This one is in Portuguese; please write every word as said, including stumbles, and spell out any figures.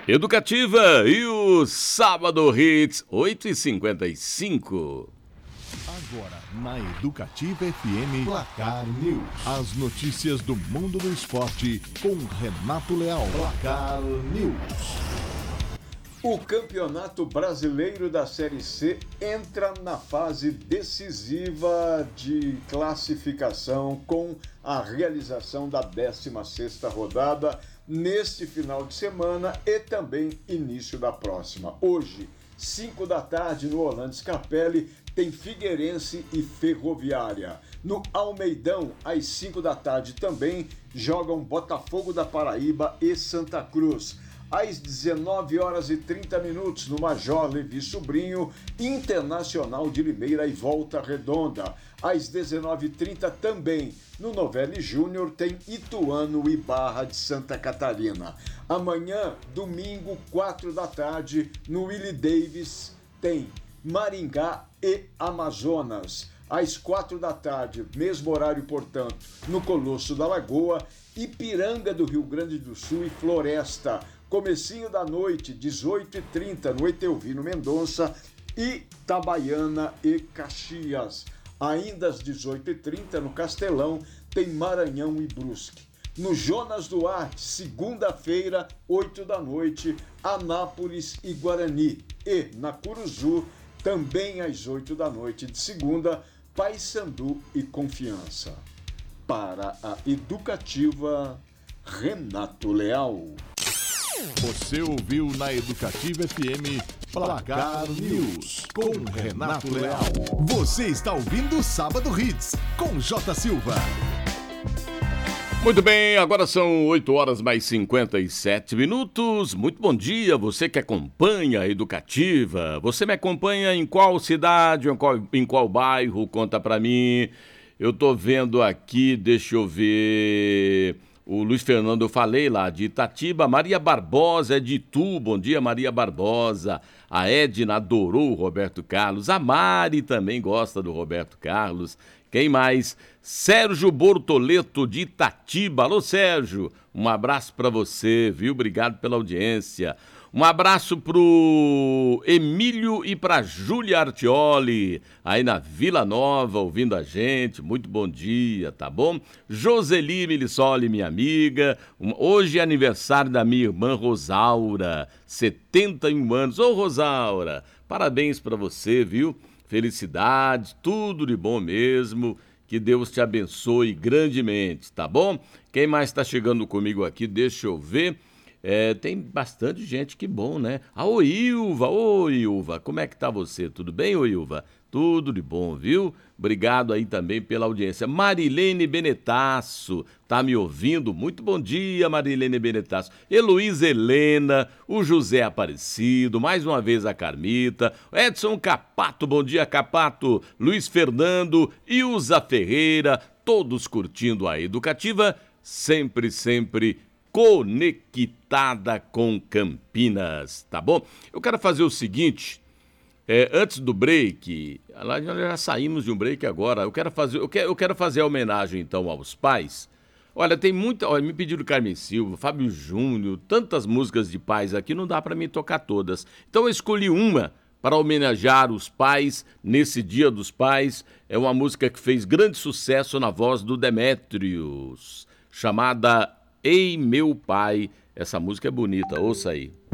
Educativa e o Sábado Hits, oito e cinquenta e cinco. Agora, na Educativa F M, Placar News. As notícias do mundo do esporte com Renato Leal. Placar News. O Campeonato Brasileiro da Série C entra na fase decisiva de classificação com a realização da décima sexta rodada neste final de semana e também início da próxima. Hoje, cinco da tarde, no Orlando Scarpelli, tem Figueirense e Ferroviária. No Almeidão, às cinco da tarde também, jogam Botafogo da Paraíba e Santa Cruz. Às dezenove horas e trinta minutos, no Major Levi Sobrinho, Internacional de Limeira e Volta Redonda. Às dezenove e trinta também, no Novelli Júnior, tem Ituano e Barra de Santa Catarina. Amanhã, domingo, quatro da tarde, no Willie Davis, tem Maringá e Amazonas. Às quatro da tarde, mesmo horário, portanto, no Colosso da Lagoa, Ipiranga do Rio Grande do Sul e Floresta. Comecinho da noite, dezoito e trinta, no Etelvino Mendonça, e Itabaiana e Caxias. Ainda às dezoito e trinta, no Castelão, tem Maranhão e Brusque. No Jonas Duarte, segunda-feira, oito da noite, Anápolis e Guarani. E na Curuzu, também às oito da noite de segunda, Paysandu e Confiança. Para a Educativa, Renato Leal. Você ouviu na Educativa F M Placar News com Renato Leal. Você está ouvindo o Sábado Hits com J. Silva. Muito bem, agora são oito horas mais cinquenta e sete minutos. Muito bom dia, você que acompanha a Educativa. Você me acompanha em qual cidade, em qual, em qual bairro? Conta pra mim. Eu tô vendo aqui, deixa eu ver... O Luiz Fernando, eu falei lá de Itatiba. Maria Barbosa é de Itu. Bom dia, Maria Barbosa. A Edna adorou o Roberto Carlos. A Mari também gosta do Roberto Carlos. Quem mais? Sérgio Bortoleto, de Itatiba. Alô, Sérgio. Um abraço para você, viu? Obrigado pela audiência. Um abraço pro Emílio e pra Júlia Artioli, aí na Vila Nova, ouvindo a gente. Muito bom dia, tá bom? Joseli Milissoli, minha amiga. Um, hoje é aniversário da minha irmã Rosaura, setenta e um anos. Ô, Rosaura, parabéns pra você, viu? Felicidades, tudo de bom mesmo. Que Deus te abençoe grandemente, tá bom? Quem mais tá chegando comigo aqui, deixa eu ver. É, tem bastante gente, que bom, né? Ah, ô Ilva, ô Ilva, como é que tá você? Tudo bem, ô Ilva? Tudo de bom, viu? Obrigado aí também pela audiência. Marilene Benetasso, tá me ouvindo? Muito bom dia, Marilene Benetasso. Heloísa Helena, o José Aparecido, mais uma vez a Carmita, Edson Capato, bom dia, Capato, Luiz Fernando, Ilza Ferreira, todos curtindo a Educativa, sempre, sempre conectada com Campinas, tá bom? Eu quero fazer o seguinte, é, antes do break, nós já saímos de um break agora, eu quero fazer, eu quero, eu quero fazer a homenagem então aos pais. Olha, tem muita, olha, me pediram Carmen Silva, Fábio Júnior, tantas músicas de pais aqui, não dá para mim tocar todas. Então eu escolhi uma para homenagear os pais nesse Dia dos Pais. É uma música que fez grande sucesso na voz do Demétrios, chamada Ei, Meu Pai. Essa música é bonita, ouça aí.